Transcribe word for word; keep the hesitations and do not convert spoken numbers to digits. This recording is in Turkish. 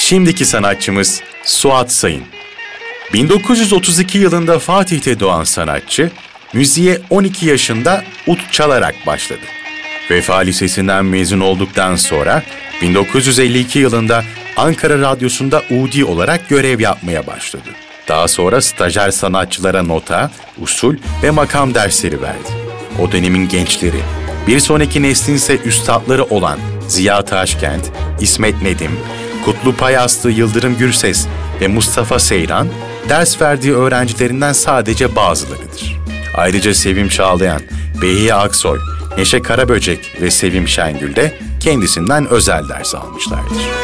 Şimdiki sanatçımız Suat Sayın. bin dokuz yüz otuz iki yılında Fatih'te doğan sanatçı, müziğe on iki yaşında ud çalarak başladı. Vefa Lisesi'nden mezun olduktan sonra bin dokuz yüz elli iki yılında Ankara Radyosu'nda udi olarak görev yapmaya başladı. Daha sonra stajyer sanatçılara nota, usul ve makam dersleri verdi. O dönemin gençleri, bir sonraki neslin ise üstadları olan Ziya Taşkent, İsmet Nedim, Kutlu Payaslı, Yıldırım Gürses ve Mustafa Seyran, ders verdiği öğrencilerinden sadece bazılarıdır. Ayrıca Sevim Çağlayan, Behiye Aksoy, Neşe Karaböcek ve Sevim Şengül de kendisinden özel ders almışlardır.